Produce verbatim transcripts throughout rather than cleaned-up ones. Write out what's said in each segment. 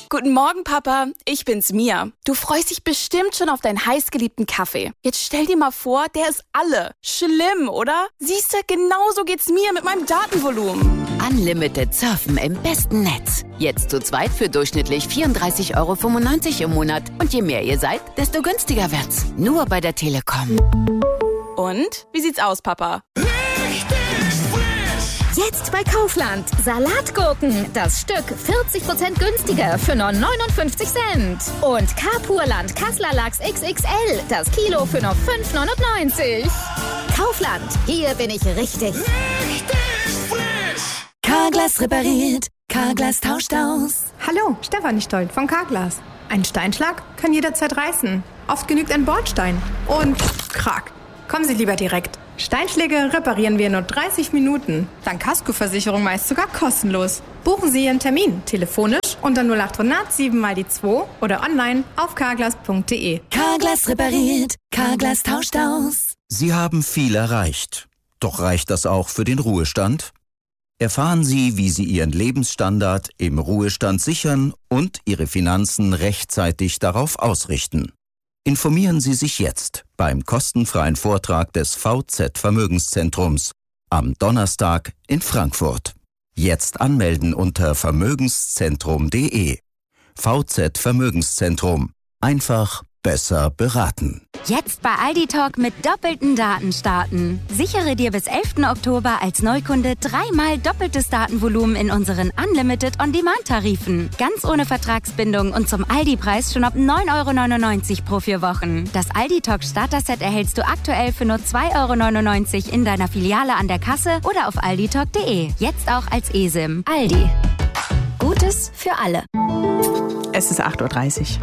Guten Morgen, Papa. Ich bin's, Mia. Du freust dich bestimmt schon auf deinen heißgeliebten Kaffee. Jetzt stell dir mal vor, der ist alle. Schlimm, oder? Siehst du, genauso geht's mir mit meinem Datenvolumen. Unlimited surfen im besten Netz. Jetzt zu zweit für durchschnittlich vierunddreißig Euro fünfundneunzig im Monat. Und je mehr ihr seid, desto günstiger wird's. Nur bei der Telekom. Und? Wie sieht's aus, Papa? Jetzt bei Kaufland. Salatgurken. Das Stück vierzig Prozent günstiger für nur neunundfünfzig Cent. Und Carpurland Kassler Lachs X X L. Das Kilo für nur fünf neunundneunzig. Kaufland. Hier bin ich richtig. Richtig frisch. Carglass repariert. Carglass tauscht aus. Hallo, Stefanie Stolt von Carglass. Ein Steinschlag kann jederzeit reißen. Oft genügt ein Bordstein. Und krack. Kommen Sie lieber direkt. Steinschläge reparieren wir in nur dreißig Minuten. Dank Kaskoversicherung meist sogar kostenlos. Buchen Sie Ihren Termin telefonisch unter null acht hundert sieben mal die zwei oder online auf carglass punkt de. Carglass repariert. Carglass tauscht aus. Sie haben viel erreicht. Doch reicht das auch für den Ruhestand? Erfahren Sie, wie Sie Ihren Lebensstandard im Ruhestand sichern und Ihre Finanzen rechtzeitig darauf ausrichten. Informieren Sie sich jetzt beim kostenfreien Vortrag des V Z Vermögenszentrums am Donnerstag in Frankfurt. Jetzt anmelden unter vermögenszentrum punkt de. V Z Vermögenszentrum. Einfach besser beraten. Jetzt bei Aldi Talk mit doppelten Daten starten. Sichere dir bis elften Oktober als Neukunde dreimal doppeltes Datenvolumen in unseren Unlimited On-Demand-Tarifen. Ganz ohne Vertragsbindung und zum Aldi-Preis schon ab neun Euro neunundneunzig pro vier Wochen. Das Aldi Talk Starter-Set erhältst du aktuell für nur zwei Euro neunundneunzig in deiner Filiale an der Kasse oder auf alditalk punkt de. Jetzt auch als eSIM. Aldi. Gutes für alle. Es ist acht Uhr dreißig.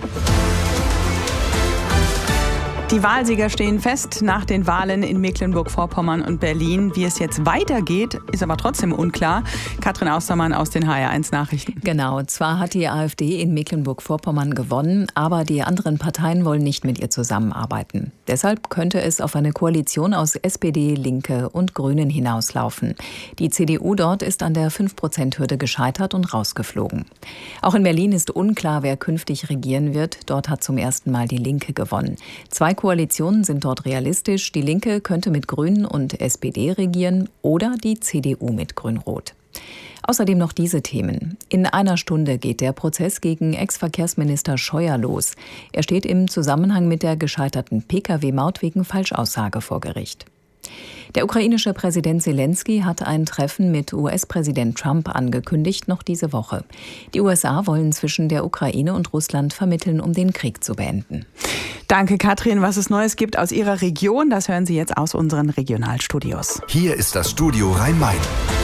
Die Wahlsieger stehen fest nach den Wahlen in Mecklenburg-Vorpommern und Berlin. Wie es jetzt weitergeht, ist aber trotzdem unklar. Katrin Austermann aus den H R eins Nachrichten. Genau, zwar hat die AfD in Mecklenburg-Vorpommern gewonnen, aber die anderen Parteien wollen nicht mit ihr zusammenarbeiten. Deshalb könnte es auf eine Koalition aus S P D, Linke und Grünen hinauslaufen. Die C D U dort ist an der fünf Prozent Hürde gescheitert und rausgeflogen. Auch in Berlin ist unklar, wer künftig regieren wird. Dort hat zum ersten Mal die Linke gewonnen. Zwei Koalitionen sind dort realistisch. Die Linke könnte mit Grünen und S P D regieren oder die C D U mit Grün-Rot. Außerdem noch diese Themen. In einer Stunde geht der Prozess gegen Ex-Verkehrsminister Scheuer los. Er steht im Zusammenhang mit der gescheiterten P K W-Maut wegen Falschaussage vor Gericht. Der ukrainische Präsident Zelensky hat ein Treffen mit U S-Präsident Trump angekündigt, noch diese Woche. Die U S A wollen zwischen der Ukraine und Russland vermitteln, um den Krieg zu beenden. Danke, Katrin. Was es Neues gibt aus Ihrer Region, das hören Sie jetzt aus unseren Regionalstudios. Hier ist das Studio Rhein-Main.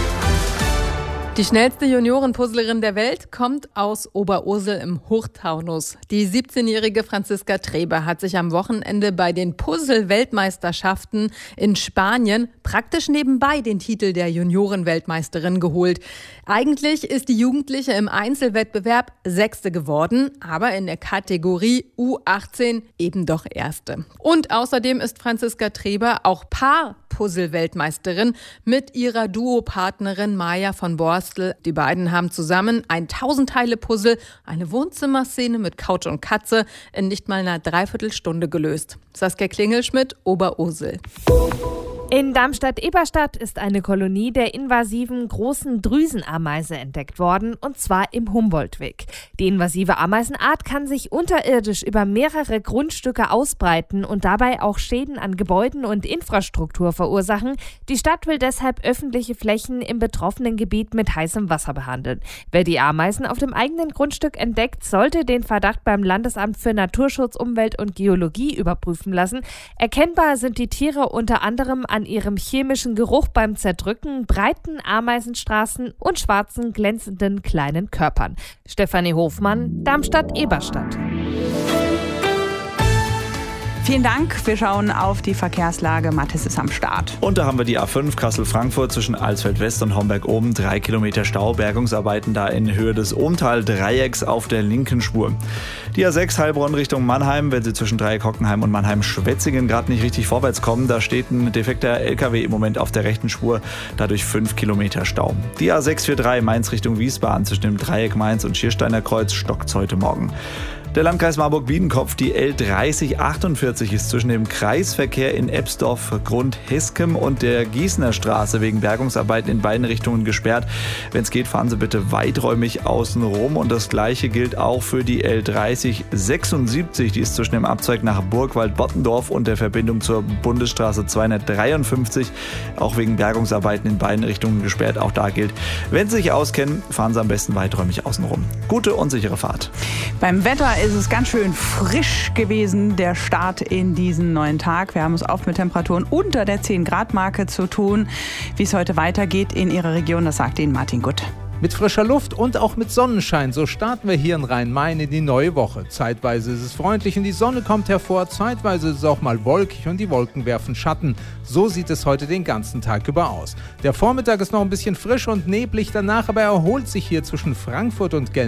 Die schnellste Juniorenpuzzlerin der Welt kommt aus Oberursel im Hochtaunus. Die siebzehnjährige Franziska Treber hat sich am Wochenende bei den Puzzle-Weltmeisterschaften in Spanien praktisch nebenbei den Titel der Juniorenweltmeisterin geholt. Eigentlich ist die Jugendliche im Einzelwettbewerb Sechste geworden, aber in der Kategorie U achtzehn eben doch Erste. Und außerdem ist Franziska Treber auch Paar-Puzzle-Weltmeisterin mit ihrer Duopartnerin Maja von Borstel. Die beiden haben zusammen ein Tausend-Teile-Puzzle, eine Wohnzimmerszene mit Couch und Katze, in nicht mal einer Dreiviertelstunde gelöst. Saskia Klingelschmidt, Oberursel. In Darmstadt-Eberstadt ist eine Kolonie der invasiven großen Drüsenameise entdeckt worden, und zwar im Humboldtweg. Die invasive Ameisenart kann sich unterirdisch über mehrere Grundstücke ausbreiten und dabei auch Schäden an Gebäuden und Infrastruktur verursachen. Die Stadt will deshalb öffentliche Flächen im betroffenen Gebiet mit heißem Wasser behandeln. Wer die Ameisen auf dem eigenen Grundstück entdeckt, sollte den Verdacht beim Landesamt für Naturschutz, Umwelt und Geologie überprüfen lassen. Erkennbar sind die Tiere unter anderem an ihrem chemischen Geruch beim Zerdrücken, breiten Ameisenstraßen und schwarzen, glänzenden kleinen Körpern. Stefanie Hofmann, Darmstadt-Eberstadt. Vielen Dank. Wir schauen auf die Verkehrslage. Mathis ist am Start. Und da haben wir die A fünf Kassel-Frankfurt zwischen Alsfeld West und Homberg-Oben. Drei Kilometer Stau. Bergungsarbeiten da in Höhe des Ohmtal-Dreiecks auf der linken Spur. Die A sechs Heilbronn Richtung Mannheim, wenn Sie zwischen Dreieck-Hockenheim und Mannheim-Schwetzingen gerade nicht richtig vorwärts kommen. Da steht ein defekter L K W im Moment auf der rechten Spur. Dadurch fünf Kilometer Stau. Die A sechs vierunddreißig Mainz Richtung Wiesbaden zwischen dem Dreieck Mainz und Schiersteiner Kreuz stockt's heute Morgen. Der Landkreis Marburg-Biedenkopf, die L dreißig achtundvierzig ist zwischen dem Kreisverkehr in Ebsdorf, Grund Heskem und der Gießener Straße wegen Bergungsarbeiten in beiden Richtungen gesperrt. Wenn es geht, fahren Sie bitte weiträumig außen rum. Und das Gleiche gilt auch für die L dreißig sechsundsiebzig. Die ist zwischen dem Abzweig nach Burgwald-Bottendorf und der Verbindung zur Bundesstraße zweihundertdreiundfünfzig. Auch wegen Bergungsarbeiten in beiden Richtungen gesperrt. Auch da gilt, wenn Sie sich auskennen, fahren Sie am besten weiträumig außen rum. Gute und sichere Fahrt. Beim Wetter ist es ganz schön frisch gewesen, der Start in diesen neuen Tag. Wir haben es oft mit Temperaturen unter der zehn Grad Marke zu tun. Wie es heute weitergeht in Ihrer Region, das sagt Ihnen Martin Gutt. Mit frischer Luft und auch mit Sonnenschein, so starten wir hier in Rhein-Main in die neue Woche. Zeitweise ist es freundlich und die Sonne kommt hervor, zeitweise ist es auch mal wolkig und die Wolken werfen Schatten. So sieht es heute den ganzen Tag über aus. Der Vormittag ist noch ein bisschen frisch und neblig, danach aber erholt sich hier zwischen Frankfurt und Gelsenkirchen